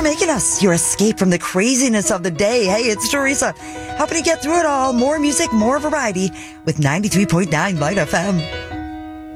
making us your escape from the craziness of the day. Hey, it's Teresa, helping you get through it all. More music, more variety with 93.9 Light FM.